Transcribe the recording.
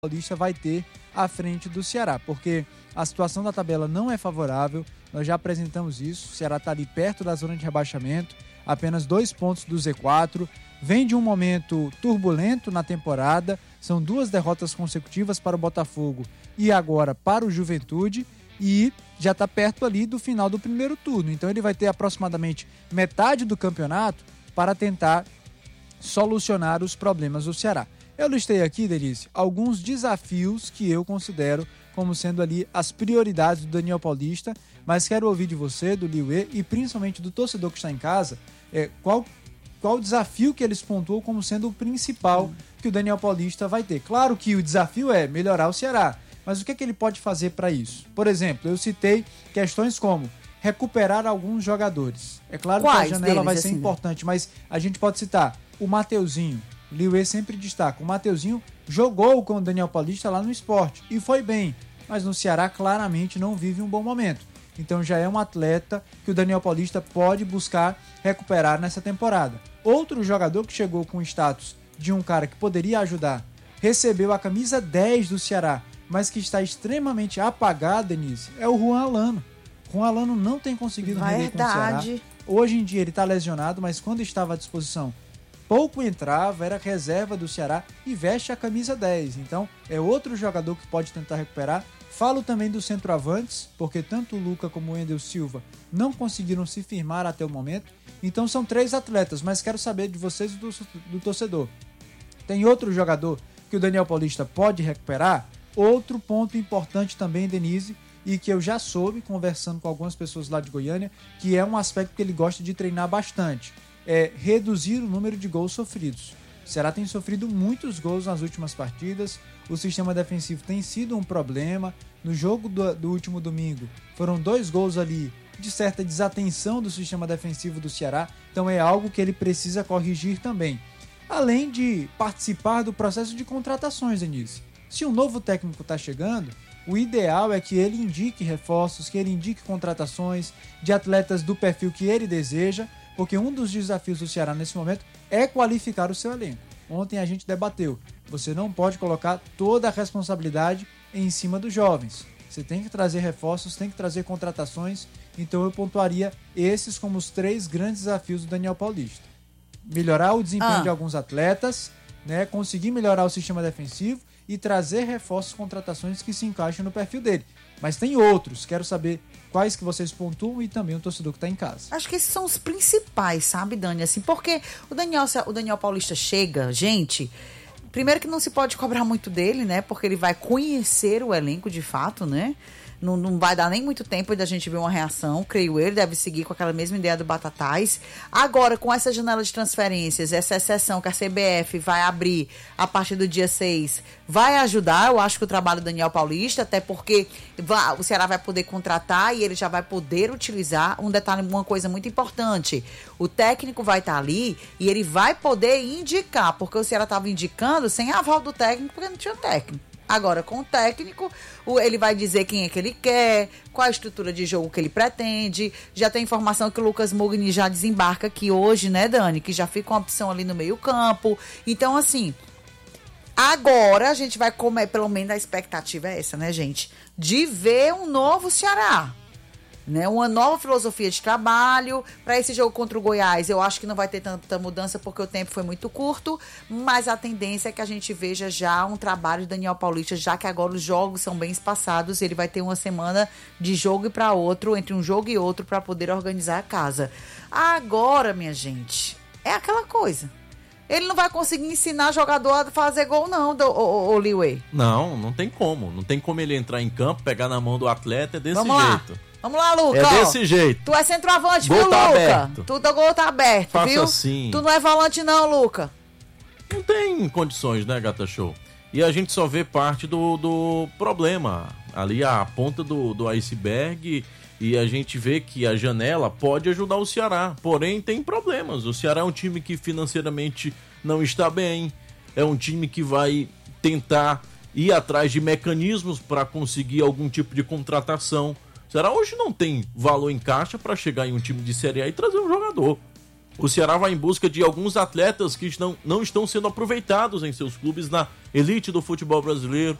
Paulista vai ter à frente do Ceará, porque a situação da tabela não é favorável, nós já apresentamos isso, o Ceará está ali perto da zona de rebaixamento, apenas 2 pontos do Z4, vem de um momento turbulento na temporada, são 2 derrotas consecutivas para o Botafogo e agora para o Juventude, e já está perto ali do final do primeiro turno, então ele vai ter aproximadamente metade do campeonato para tentar solucionar os problemas do Ceará. Eu listei aqui, Denise, alguns desafios que eu considero como sendo ali as prioridades do Daniel Paulista, mas quero ouvir de você, do Liuê e principalmente do torcedor que está em casa, qual o desafio que eles pontuam como sendo o principal que o Daniel Paulista vai ter. Claro que o desafio é melhorar o Ceará, mas o que ele pode fazer para isso? Por exemplo, eu citei questões como recuperar alguns jogadores. É claro que a janela vai ser importante, mas a gente pode citar o Mateuzinho. O Liuê sempre destaca, o Mateuzinho jogou com o Daniel Paulista lá no Sport e foi bem, mas no Ceará claramente não vive um bom momento. Então já é um atleta que o Daniel Paulista pode buscar recuperar nessa temporada. Outro jogador que chegou com o status de um cara que poderia ajudar, recebeu a camisa 10 do Ceará, mas que está extremamente apagado, Denise, é o Juan Alano. Juan Alano não tem conseguido render com o Ceará. Hoje em dia ele está lesionado, mas quando estava à disposição, pouco entrava, era reserva do Ceará e veste a camisa 10. Então, é outro jogador que pode tentar recuperar. Falo também dos centroavantes, porque tanto o Luca como o Wendel Silva não conseguiram se firmar até o momento. Então, são 3 atletas, mas quero saber de vocês e do torcedor. Tem outro jogador que o Daniel Paulista pode recuperar? Outro ponto importante também, Denise, e que eu já soube, conversando com algumas pessoas lá de Goiânia, que é um aspecto que ele gosta de treinar bastante. É reduzir o número de gols sofridos. O Ceará tem sofrido muitos gols nas últimas partidas, o sistema defensivo tem sido um problema. No jogo do último domingo foram 2 gols ali de certa desatenção do sistema defensivo do Ceará, então é algo que ele precisa corrigir também. Além de participar do processo de contratações, Denise. Se um novo técnico está chegando, o ideal é que ele indique reforços, que ele indique contratações de atletas do perfil que ele deseja, porque um dos desafios do Ceará nesse momento é qualificar o seu elenco. Ontem a gente debateu, você não pode colocar toda a responsabilidade em cima dos jovens. Você tem que trazer reforços, tem que trazer contratações, então eu pontuaria esses como os 3 grandes desafios do Daniel Paulista. Melhorar o desempenho de alguns atletas, né, conseguir melhorar o sistema defensivo e trazer reforços, contratações que se encaixem no perfil dele. Mas tem outros, quero saber quais que vocês pontuam e também o torcedor que está em casa. Acho que esses são os principais, sabe, Dani? Assim, porque o Daniel Paulista chega, gente, primeiro que não se pode cobrar muito dele, né? Porque ele vai conhecer o elenco de fato, né? Não vai dar nem muito tempo da gente ver uma reação, creio eu, ele deve seguir com aquela mesma ideia do Batatais. Agora, com essa janela de transferências, essa exceção que a CBF vai abrir a partir do dia 6, vai ajudar, eu acho, que o trabalho do Daniel Paulista, até porque o Ceará vai poder contratar e ele já vai poder utilizar, um detalhe, uma coisa muito importante, o técnico vai estar ali e ele vai poder indicar, porque o Ceará estava indicando sem aval do técnico, porque não tinha técnico. Agora, com o técnico, ele vai dizer quem é que ele quer, qual a estrutura de jogo que ele pretende. Já tem informação que o Lucas Mugni já desembarca aqui hoje, né, Dani? Que já fica uma opção ali no meio campo. Então, assim, agora a gente vai comer, pelo menos a expectativa é essa, né, gente? De ver um novo Ceará. Né, uma nova filosofia de trabalho. Para esse jogo contra o Goiás, eu acho que não vai ter tanta mudança porque o tempo foi muito curto, mas a tendência é que a gente veja já um trabalho de Daniel Paulista, já que agora os jogos são bem espaçados, ele vai ter uma semana de jogo e para outro, entre um jogo e outro, para poder organizar a casa. Agora, minha gente, é aquela coisa. Ele não vai conseguir ensinar jogador a fazer gol, não, o Liuê. Não tem como. Não tem como ele entrar em campo, pegar na mão do atleta, é desse jeito. Vamos lá, Luca. É desse jeito. Tu é centroavante, gol viu, tá Luca? aberto. O gol tá aberto, Faça viu? assim. Tu não é volante não, Luca. Não tem condições, né, Gata Show? E a gente só vê parte do problema. Ali a ponta do iceberg, e a gente vê que a janela pode ajudar o Ceará. Porém, tem problemas. O Ceará é um time que financeiramente não está bem. É um time que vai tentar ir atrás de mecanismos para conseguir algum tipo de contratação. O Ceará hoje não tem valor em caixa para chegar em um time de Série A e trazer um jogador. O Ceará vai em busca de alguns atletas que não estão sendo aproveitados em seus clubes na elite do futebol brasileiro.